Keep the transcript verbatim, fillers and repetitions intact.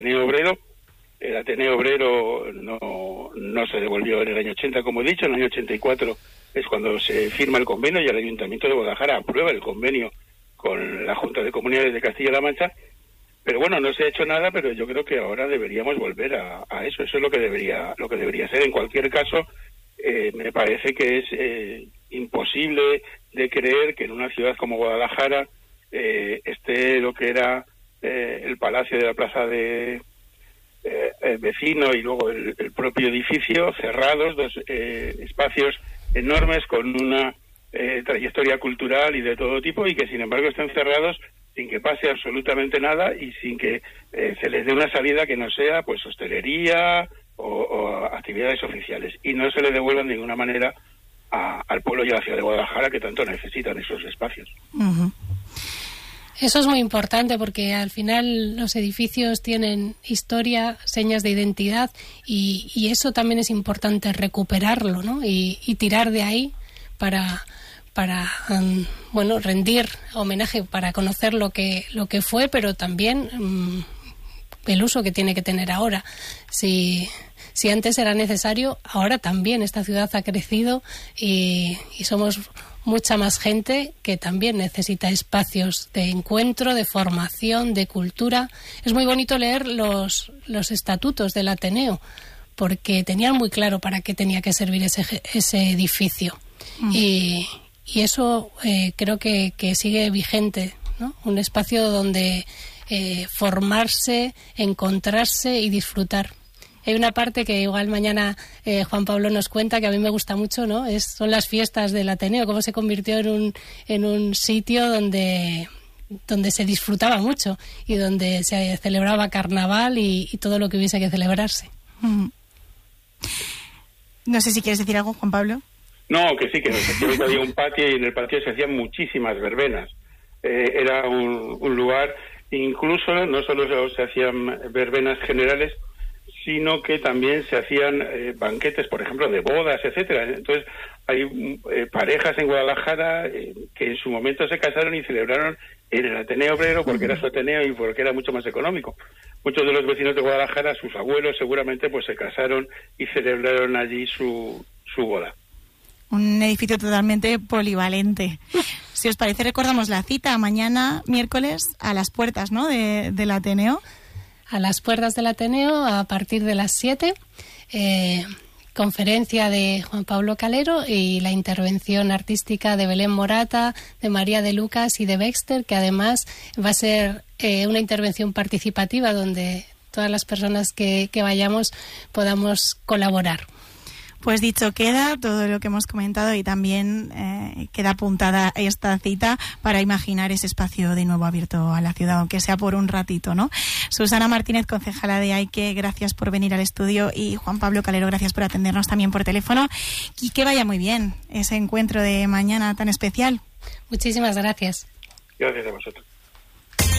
Ateneo Obrero. El Ateneo Obrero no, no se devolvió en el año ochenta, como he dicho. En el año ochenta y cuatro es cuando se firma el convenio y el Ayuntamiento de Guadalajara aprueba el convenio con la Junta de Comunidades de Castilla-La Mancha. Pero bueno, no se ha hecho nada, pero yo creo que ahora deberíamos volver a, a eso. Eso es lo que debería, lo que debería ser. En cualquier caso, eh, me parece que es eh, imposible de creer que en una ciudad como Guadalajara eh, esté lo que era eh, el Palacio de la Plaza de eh, el Vecino y luego el, el propio edificio cerrados, dos eh, espacios enormes con una eh, trayectoria cultural y de todo tipo, y que sin embargo estén cerrados sin que pase absolutamente nada y sin que eh, se les dé una salida que no sea pues hostelería o, o actividades oficiales, y no se le devuelvan de ninguna manera a, al pueblo y a la ciudad de Guadalajara, que tanto necesitan esos espacios. Uh-huh. Eso es muy importante, porque al final los edificios tienen historia, señas de identidad, y, y eso también es importante recuperarlo, ¿no? Y, y tirar de ahí para, para um, bueno, rendir homenaje, para conocer lo que, lo que fue, pero también um, el uso que tiene que tener ahora. Si, si antes era necesario, ahora también esta ciudad ha crecido y, y somos mucha más gente que también necesita espacios de encuentro, de formación, de cultura. Es muy bonito leer los, los estatutos del Ateneo, porque tenían muy claro para qué tenía que servir ese, ese edificio. Mm. Y, y eso eh, creo que, que sigue vigente, ¿no? Un espacio donde eh, formarse, encontrarse y disfrutar. Hay una parte que igual mañana eh, Juan Pablo nos cuenta, que a mí me gusta mucho, ¿no? Es, son las fiestas del Ateneo, cómo se convirtió en un, en un sitio donde, donde se disfrutaba mucho y donde se celebraba carnaval y, y todo lo que hubiese que celebrarse. Mm. No sé si quieres decir algo, Juan Pablo. No, que sí, que efectivamente había un patio y en el patio se hacían muchísimas verbenas. Eh, era un, un lugar, incluso no solo se hacían verbenas generales, sino que también se hacían eh, banquetes, por ejemplo, de bodas, etcétera. Entonces, hay eh, parejas en Guadalajara eh, que en su momento se casaron y celebraron en el Ateneo Obrero porque era su Ateneo y porque era mucho más económico. Muchos de los vecinos de Guadalajara, sus abuelos seguramente, pues se casaron y celebraron allí su, su boda. Un edificio totalmente polivalente. Si os parece, recordamos la cita mañana, miércoles, a las puertas, ¿no?, de, del Ateneo. A las puertas del Ateneo a partir de las siete, eh, conferencia de Juan Pablo Calero y la intervención artística de Belén Morata, de María de Lucas y de Baxter, que además va a ser eh, una intervención participativa donde todas las personas que, que vayamos podamos colaborar. Pues dicho queda todo lo que hemos comentado, y también eh, queda apuntada esta cita para imaginar ese espacio de nuevo abierto a la ciudad, aunque sea por un ratito, ¿no? Susana Martínez, concejala de AIQUE, gracias por venir al estudio, y Juan Pablo Calero, gracias por atendernos también por teléfono, y que vaya muy bien ese encuentro de mañana tan especial. Muchísimas gracias. Gracias a vosotros.